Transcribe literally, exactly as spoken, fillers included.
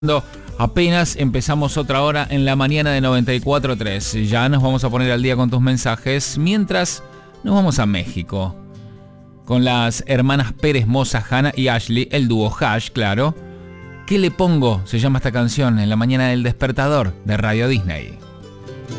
Apenas empezamos otra hora en la mañana de noventa y cuatro punto tres. Ya nos vamos a poner al día con tus mensajes. Mientras nos vamos a México con las hermanas Pérez Moza, Hannah y Ashley, el dúo Hash, claro. ¿Qué le pongo? Se llama esta canción en la mañana del despertador de Radio Disney.